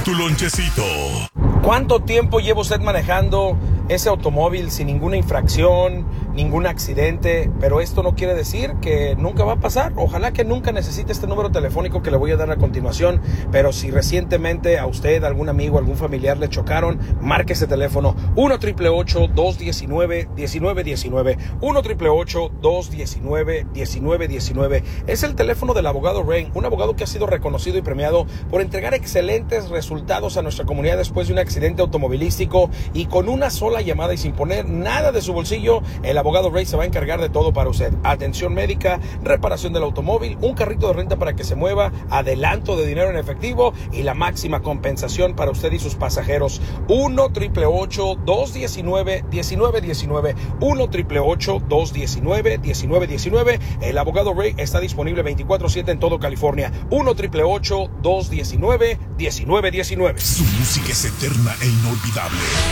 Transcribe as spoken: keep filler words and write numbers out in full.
tu lonchecito. ¿Cuánto tiempo lleva usted manejando ese automóvil sin ninguna infracción, ningún accidente? Pero esto no quiere decir que nunca va a pasar. Ojalá que nunca necesite este número telefónico que le voy a dar a continuación. Pero si recientemente a usted, algún amigo, algún familiar le chocaron, marque ese teléfono uno ocho ocho ocho, dos uno nueve, uno nueve uno nueve. uno ocho ocho ocho, dos uno nueve, uno nueve uno nueve. Es el teléfono del abogado Rain, un abogado que ha sido reconocido y premiado por entregar excelentes resultados a nuestra comunidad después de un accidente automovilístico, y con una sola llamada y sin poner nada de su bolsillo, el abogado Ray se va a encargar de todo para usted. Atención médica, reparación del automóvil, un carrito de renta para que se mueva, adelanto de dinero en efectivo y la máxima compensación para usted y sus pasajeros. uno ocho ocho ocho, dos uno nueve, uno nueve uno nueve. uno ocho ocho ocho, dos uno nueve, uno nueve uno nueve. El abogado Ray está disponible veinticuatro siete en todo California. uno ocho ocho ocho, dos uno nueve, uno nueve uno nueve. Su música es eterna e inolvidable.